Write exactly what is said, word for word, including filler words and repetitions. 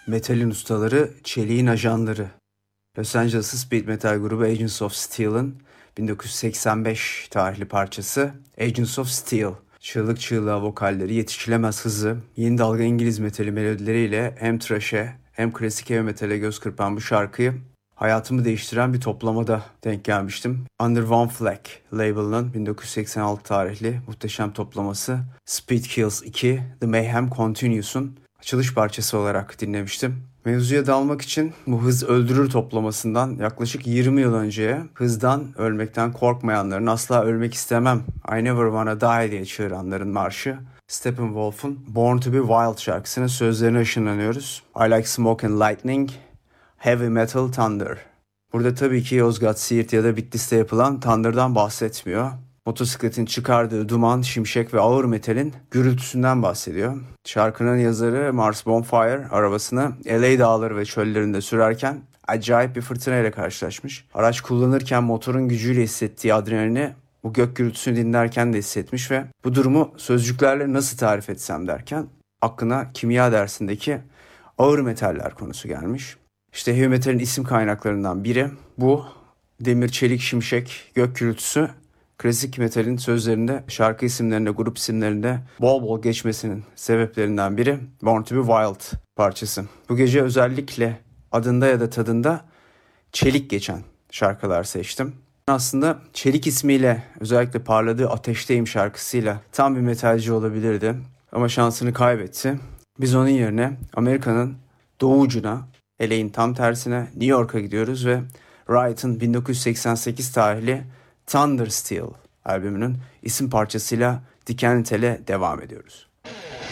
Metalin ustaları, çeliğin ajanları. Los Angeles'lı speed metal grubu Agents of Steel'ın bin dokuz yüz seksen beş tarihli parçası Agents of Steel. Çığlık çığlığa vokalleri, yetişilemez hızı, yeni dalga İngiliz metali melodileriyle hem thrash'e hem klasik heavy metale göz kırpan bu şarkıyı hayatımı değiştiren bir toplamada denk gelmiştim. Under One Flag label'ının bin dokuz yüz seksen altı tarihli muhteşem toplaması Speed Kills iki The Mayhem Continues'un açılış parçası olarak dinlemiştim. Mevzuya dalmak için bu Hız Öldürür toplamasından yaklaşık yirmi yıl önceye hızdan, ölmekten korkmayanların, asla ölmek istemem, I never wanna die diye çığıranların marşı Steppenwolf'un Born to be Wild şarkısının sözlerine ışınlanıyoruz. I like smoke and lightning, heavy metal thunder. Burada tabii ki Yozgat, Siirt ya da Bitlis'te yapılan Thunder'dan bahsetmiyor. Motosikletin çıkardığı duman, şimşek ve ağır metalin gürültüsünden bahsediyor. Şarkının yazarı Mars Bonfire arabasını L A dağları ve çöllerinde sürerken acayip bir fırtınayla karşılaşmış. Araç kullanırken motorun gücüyle hissettiği adrenalini bu gök gürültüsünü dinlerken de hissetmiş ve bu durumu sözcüklerle nasıl tarif etsem derken aklına kimya dersindeki ağır metaller konusu gelmiş. İşte heavy metalin isim kaynaklarından biri bu. Demir, çelik, şimşek, gök gürültüsü klasik metalin sözlerinde, şarkı isimlerinde, grup isimlerinde bol bol geçmesinin sebeplerinden biri Born to be Wild parçası. Bu gece özellikle adında ya da tadında çelik geçen şarkılar seçtim. Aslında Çelik ismiyle, özellikle parladığı Ateşteyim şarkısıyla tam bir metalci olabilirdi. Ama şansını kaybetti. Biz onun yerine Amerika'nın doğu ucuna, L A'in tam tersine New York'a gidiyoruz ve Riot'ın bin dokuz yüz seksen sekiz tarihli Thunder Steel albümünün isim parçasıyla Dikenli Tel'e devam ediyoruz.